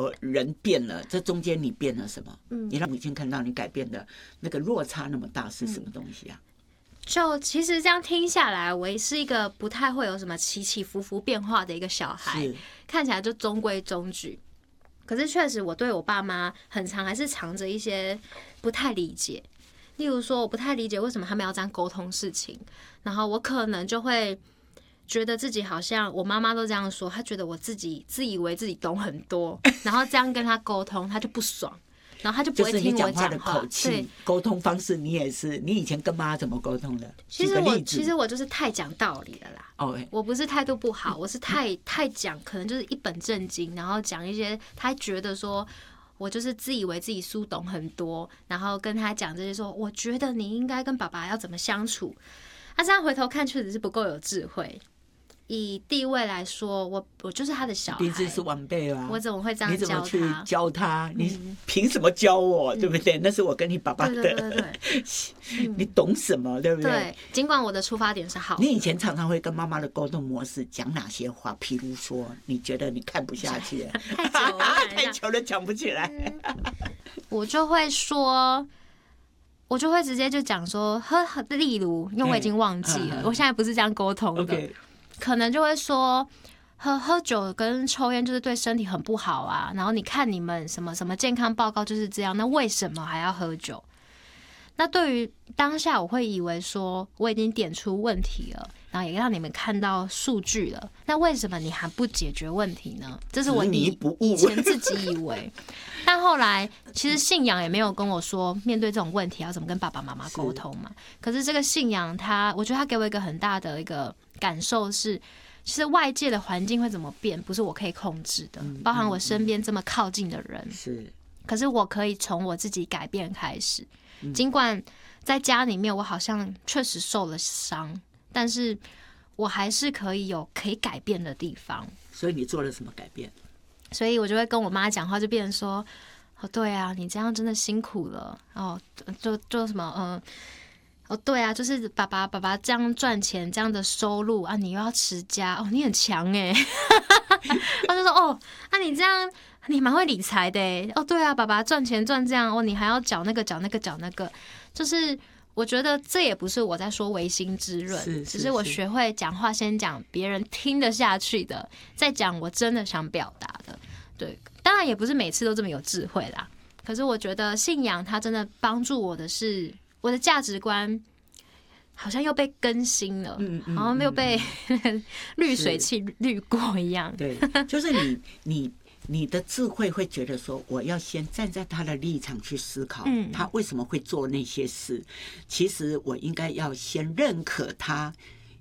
说人变了，这中间你变了什么？你让母亲看到你改变的那个落差那么大是什么东西啊？ 就其实这样听下来，我也是一个不太会有什么起起伏伏变化的一个小孩，看起来就中规中矩。可是确实，我对我爸妈很常还是藏着一些不太理解。例如说，我不太理解为什么他们要这样沟通事情，然后我可能就会觉得自己好像我妈妈都这样说，她觉得我自以为自己懂很多，然后这样跟她沟通，她就不爽。然后他就不会听我讲话。 就是你讲话的口气、沟通方式，你也是。你以前跟妈怎么沟通的？ 其实我就是太讲道理了啦。我不是态度不好，我是太讲，可能就是一本正经，然后讲一些他觉得说我就是自以为自己书懂很多，然后跟他讲这些说，我觉得你应该跟爸爸要怎么相处。这样回头看，确实是不够有智慧。以地位来说，我就是他的小孩， 毕竟是晚辈啊， 我怎么会这样教他？ 你怎么去教他？你凭什么教我？对不对？那是我跟你爸爸的， 对， 你懂什么？对不对？ 对，尽管我的出发点是好的。 你以前常常会跟妈妈的沟通模式讲哪些话？譬如说，你觉得你看不下去，太久了讲不起来， 我就会说。我就会直接就讲说，例如，因为我已经忘记了，我现在不是这样沟通的，可能就会说，喝酒跟抽烟就是对身体很不好啊。然后你看你们什么什么健康报告就是这样，那为什么还要喝酒？那对于当下，我会以为说我已经点出问题了，然后也让你们看到数据了，那为什么你还不解决问题呢？这是我以前自己以为，但后来其实信仰也没有跟我说面对这种问题要怎么跟爸爸妈妈沟通嘛。可是这个信仰我觉得他给我一个很大的一个感受是，其实外界的环境会怎么变，不是我可以控制的，包含我身边这么靠近的人，可是我可以从我自己改变开始。尽管在家里面我好像确实受了伤，但是我还是可以改变的地方。 所以你做了什么改变？ 所以我就会跟我妈讲话，就变成说，对啊，你这样真的辛苦了就什么对啊，就是爸爸这样赚钱，这样的收入啊，你又要持家你很强欸他就说你这样你蛮会理财的对啊，爸爸赚钱赚这样你还要缴那个，就是我觉得这也不是我在说唯心之论，只是我学会讲话先讲别人听得下去的，再讲我真的想表达的。对，当然也不是每次都这么有智慧啦，可是我觉得信仰它真的帮助我的是我的价值观好像又被更新了，好像又被滤水器滤过一样。 对，就是你的智慧会觉得说，我要先站在他的立场去思考，他为什么会做那些事。其实我应该要先认可他，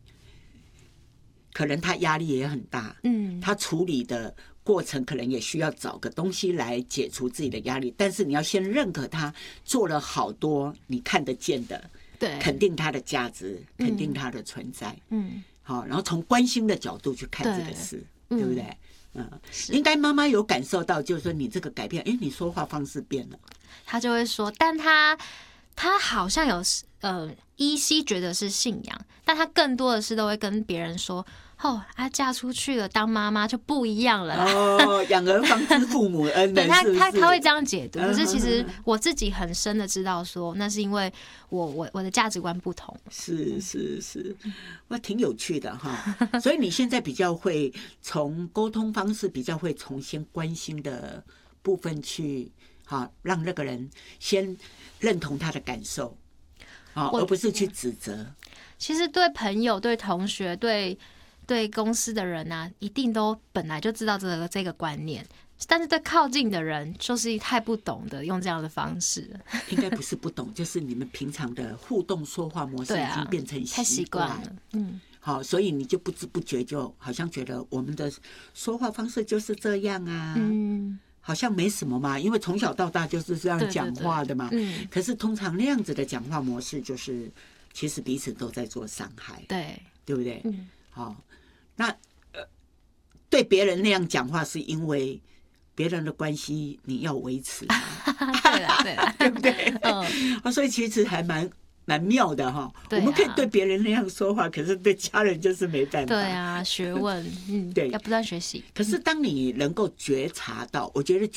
可能他压力也很大，他处理的过程可能也需要找个东西来解除自己的压力，但是你要先认可他做了好多你看得见的。对，肯定他的价值，肯定他的存在，好，然后从关心的角度去看这个事，对不对？应该妈妈有感受到，就是说你这个改变，你说话方式变了， 他就会说，但他好像有依稀觉得是信仰，但他更多的是都会跟别人说。嫁出去了当妈妈就不一样了啦。 养儿方知父母恩的， 对他会这样解读。可是其实我自己很深的知道说，那是因为我的价值观不同。是， 哇，挺有趣的哈。所以你现在比较会从沟通方式比较会从先关心的部分去让那个人先认同他的感受，而不是去指责。 其实对朋友、对同学、对公司的人啊，一定都本来就知道这个观念，但是对靠近的人就是太不懂得用这样的方式。应该不是不懂，就是你们平常的互动说话模式已经变成太习惯了。 好，所以你就不知不觉就好像觉得我们的说话方式就是这样啊，好像没什么嘛，因为从小到大就是这样讲话的嘛。可是通常那样子的讲话模式，就是其实彼此都在做伤害，对不对？好。那对别人那样讲话，是因为别人的关系你要维持， 对了， 对不对？所以其实还蛮妙的哈。我们可以对别人那样说话，可是对家人就是没办法。 对啊，学问， 对， 要不断学习。 可是当你能够觉察到，我觉得